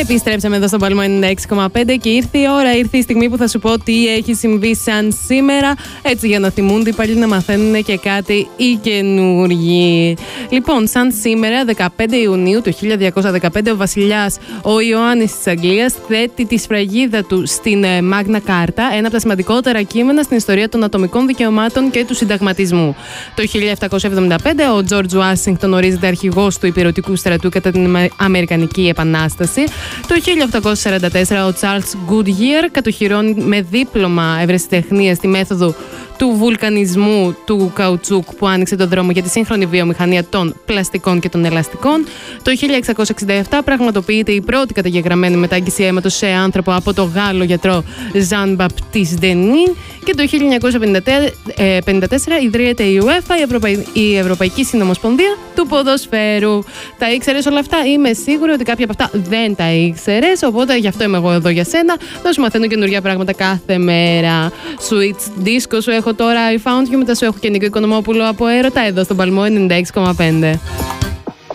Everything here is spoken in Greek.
Επιστρέψαμε εδώ στον Παλμό 96,5 και ήρθε η στιγμή που θα σου πω τι έχει συμβεί σαν σήμερα. Έτσι, για να θυμούνται οι παλιοί να μαθαίνουν και κάτι οι καινούργοι. Λοιπόν, σαν σήμερα, 15 Ιουνίου του 1215, ο βασιλιάς ο Ιωάννης της Αγγλίας θέτει τη σφραγίδα του στην Μάγνα Κάρτα, ένα από τα σημαντικότερα κείμενα στην ιστορία των ατομικών δικαιωμάτων και του συνταγματισμού. Το 1775, ο Τζορτζ Ουάσιγκτον ορίζεται αρχηγός του υπηρετικού στρατού κατά την Αμερικανική Επανάσταση. Το 1844 ο Τσάρλς Γκούντγιερ κατοχυρώνει με δίπλωμα ευρεσιτεχνίας τη μέθοδο του βουλκανισμού του καουτσούκ που άνοιξε τον δρόμο για τη σύγχρονη βιομηχανία των πλαστικών και των ελαστικών. Το 1667 πραγματοποιείται η πρώτη καταγεγραμμένη μετάγγιση αίματος σε άνθρωπο από το Γάλλο γιατρό Ζαν Μπαπτίς Ντενί και το 1954 ιδρύεται η UEFA, η Ευρωπαϊκή Συνομοσπονδία του Ποδοσφαίρου. Τα ήξερες όλα αυτά? Είμαι σίγουρη ότι κάποια από αυτά δεν τα ήξερες, οπότε γι' αυτό είμαι εγώ εδώ για σένα. Θα σου μαθαίνω καινούργια πράγματα κάθε μέρα. Switch Disco σου έχω τώρα, I Found You, μετά σου έχω και Νίκο Οικονομόπουλο από Έρωτα εδώ στον Παλμό 96,5.